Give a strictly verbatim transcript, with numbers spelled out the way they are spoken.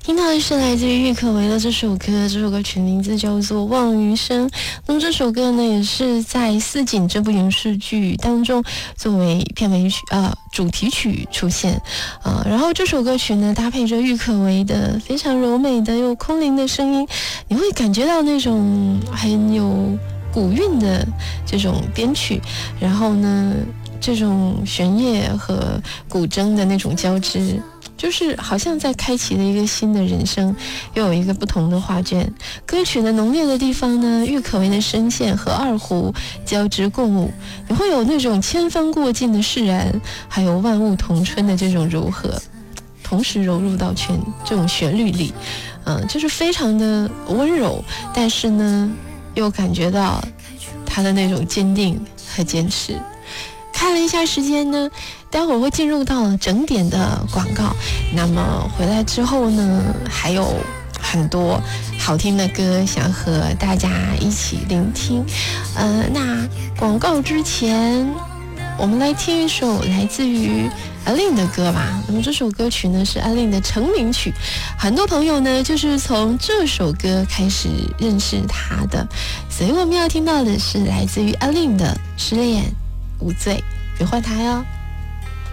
听到的是来自于郁可唯的这首歌，这首歌曲名字叫做《望余生》。那么这首歌呢，也是在《四锦》这部影视剧当中作为片尾曲呃主题曲出现啊、呃。然后这首歌曲呢，搭配着郁可唯的非常柔美的又空灵的声音，你会感觉到那种很有古韵的这种编曲，然后呢，这种弦乐和古筝的那种交织。就是好像在开启了一个新的人生，又有一个不同的画卷。歌曲的浓烈的地方呢，郁可唯的声线和二胡交织共舞，你会有那种千帆过尽的释然，还有万物同春的这种柔和，同时融入到全这种旋律里，嗯、呃，就是非常的温柔，但是呢，又感觉到他的那种坚定和坚持。看了一下时间呢，待会儿会进入到整点的广告，那么回来之后呢，还有很多好听的歌想和大家一起聆听。呃，那广告之前，我们来听一首来自于阿令的歌吧。那么这首歌曲呢是阿令的成名曲，很多朋友呢就是从这首歌开始认识他的，所以我们要听到的是来自于阿令的《失恋无罪》，别换台哦。